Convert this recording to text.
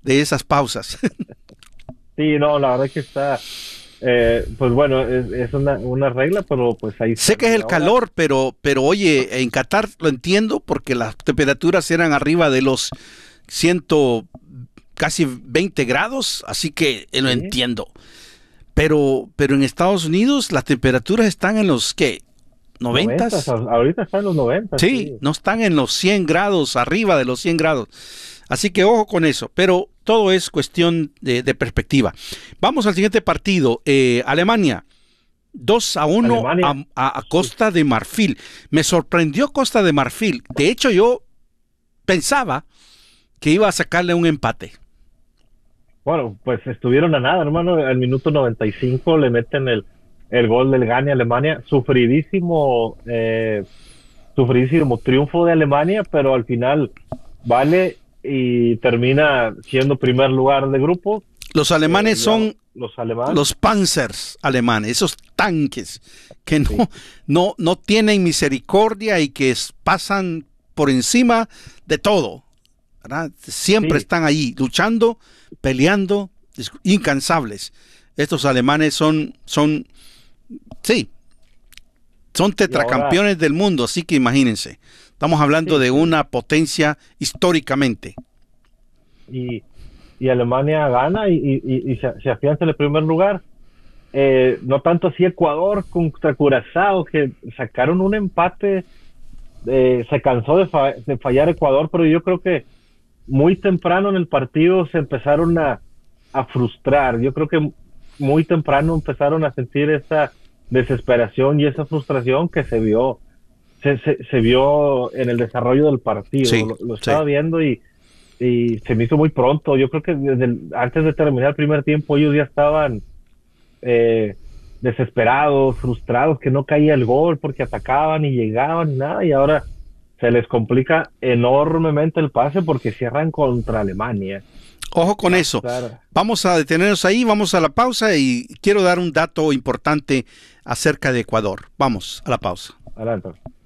de esas pausas. Sí, no, la verdad que está, pues bueno, es una regla, pero pues ahí Sé está, que ¿no? es Y el ahora, calor, pero oye, en Qatar lo entiendo porque las temperaturas eran arriba de los 100, casi 20 grados, así que lo sí, entiendo. Pero en Estados Unidos las temperaturas están en los, ¿qué? 90, ¿90? ahorita están los 90, Sí, sí. no están en los 100 grados, arriba de los 100 grados. Así que ojo con eso, pero todo es cuestión de perspectiva. Vamos al siguiente partido. Alemania, 2-1 Alemania, a sí. Costa de Marfil. Me sorprendió Costa de Marfil. De hecho, yo pensaba que iba a sacarle un empate. Bueno, pues estuvieron a nada, hermano. Al minuto 95 le meten el gol del Gane a Alemania. Sufridísimo triunfo de Alemania, pero al final vale y termina siendo primer lugar de grupo. Los alemanes son Los alemanes, los panzers alemanes, esos tanques que no, sí, no tienen misericordia y que pasan por encima de todo, ¿verdad? Siempre sí, están ahí luchando, peleando, incansables. Estos alemanes sí, son y ahora, tetracampeones del mundo, así que imagínense, estamos hablando sí, de sí. una potencia históricamente. Y, y Alemania gana y se afianza en el primer lugar. No tanto así Ecuador contra Curazao, que sacaron un empate. Se cansó de fallar Ecuador, pero yo creo que muy temprano en el partido se empezaron a frustrar. Yo creo que muy temprano empezaron a sentir esa desesperación y esa frustración que se vio en el desarrollo del partido. Sí, Lo sí. estaba viendo y se me hizo muy pronto. Yo creo que antes de terminar el primer tiempo ellos ya estaban eh, desesperados, frustrados, que no caía el gol porque atacaban y llegaban y nada, y ahora se les complica enormemente el pase porque cierran contra Alemania. Ojo con Va a eso. estar Vamos a detenernos ahí, vamos a la pausa y quiero dar un dato importante acerca de Ecuador. Vamos a la pausa. adelante.